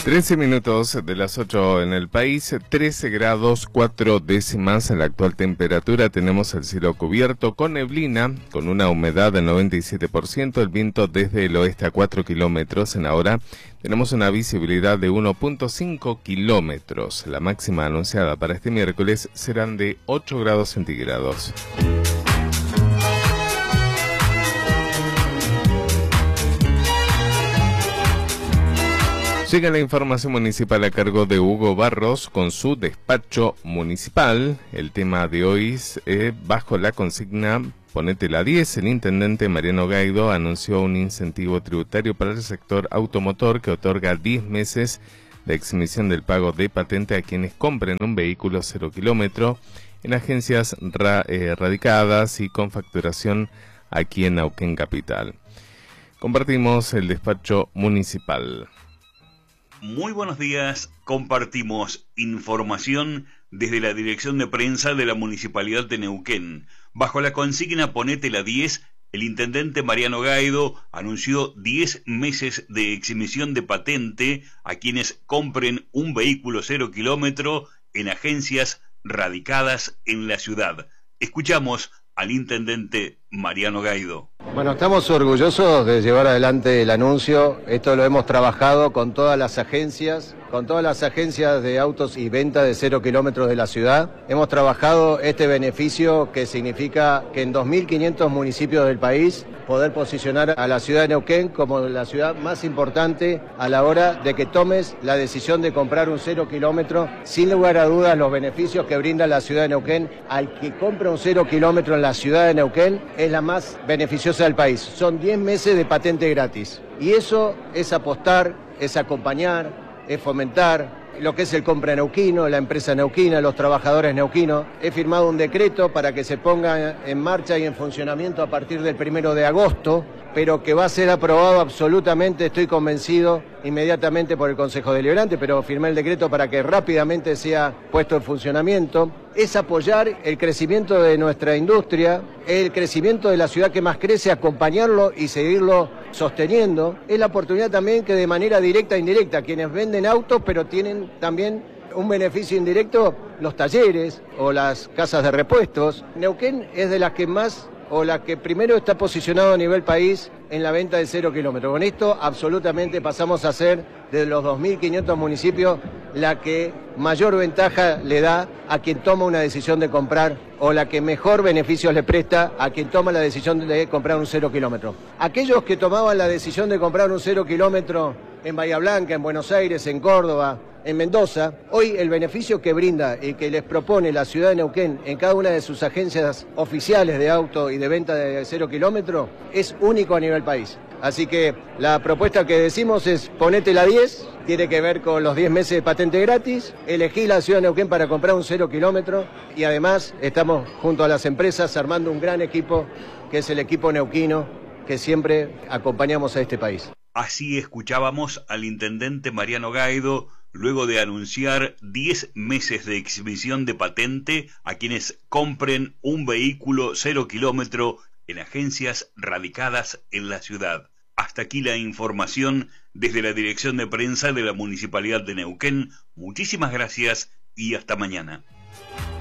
13 minutos de las 8 en el país, 13 grados 4 décimas en la actual temperatura. Tenemos el cielo cubierto con neblina, con una humedad del 97%, el viento desde el oeste a 4 kilómetros en la hora. Tenemos una visibilidad de 1.5 kilómetros. La máxima anunciada para este miércoles serán de 8 grados centígrados. Llega la información municipal a cargo de Hugo Barros con su despacho municipal. El tema de hoy es bajo la consigna Ponete la 10. El intendente Mariano Gaido anunció un incentivo tributario para el sector automotor que otorga 10 meses de exhibición del pago de patente a quienes compren un vehículo 0 kilómetro en agencias radicadas y con facturación aquí en Neuquén Capital. Compartimos el despacho municipal. Muy buenos días, compartimos información desde la Dirección de Prensa de la Municipalidad de Neuquén. Bajo la consigna Ponete la 10, el intendente Mariano Gaido anunció 10 meses de exhibición de patente a quienes compren un vehículo 0 kilómetro en agencias radicadas en la ciudad. Escuchamos al intendente Mariano Gaido. Bueno, estamos orgullosos de llevar adelante el anuncio. Esto lo hemos trabajado con todas las agencias de autos y venta de 0 kilómetros de la ciudad. Hemos trabajado este beneficio que significa que en 2.500 municipios del país poder posicionar a la ciudad de Neuquén como la ciudad más importante a la hora de que tomes la decisión de comprar un 0 kilómetro. Sin lugar a dudas, los beneficios que brinda la ciudad de Neuquén al que compra un 0 kilómetro en la ciudad de Neuquén es la más beneficiosa del país. Son 10 meses de patente gratis. Y eso es apostar, es acompañar, es fomentar lo que es el compra neuquino, la empresa neuquina, los trabajadores neuquinos. He firmado un decreto para que se ponga en marcha y en funcionamiento a partir del 1 de agosto, pero que va a ser aprobado absolutamente, estoy convencido, inmediatamente por el Consejo Deliberante, pero firmé el decreto para que rápidamente sea puesto en funcionamiento. Es apoyar el crecimiento de nuestra industria, el crecimiento de la ciudad que más crece, acompañarlo y seguirlo sosteniendo. Es la oportunidad también que de manera directa e indirecta, quienes venden autos, pero tienen también un beneficio indirecto, los talleres o las casas de repuestos. Neuquén es de las que más o la que primero está posicionado a nivel país en la venta de 0 kilómetros. Con esto absolutamente pasamos a ser de los 2.500 municipios la que mayor ventaja le da a quien toma una decisión de comprar o la que mejor beneficios le presta a quien toma la decisión de comprar un 0 kilómetro. Aquellos que tomaban la decisión de comprar un 0 kilómetro en Bahía Blanca, en Buenos Aires, en Córdoba, en Mendoza, hoy el beneficio que brinda y que les propone la ciudad de Neuquén en cada una de sus agencias oficiales de auto y de venta de 0 kilómetro es único a nivel país. Así que la propuesta que decimos es ponete la 10, tiene que ver con los 10 meses de patente gratis, elegí la ciudad de Neuquén para comprar un 0 kilómetro y además estamos junto a las empresas armando un gran equipo que es el equipo neuquino que siempre acompañamos a este país. Así escuchábamos al intendente Mariano Gaido luego de anunciar 10 meses de exhibición de patente a quienes compren un vehículo 0 kilómetro en agencias radicadas en la ciudad. Hasta aquí la información desde la Dirección de Prensa de la Municipalidad de Neuquén. Muchísimas gracias y hasta mañana.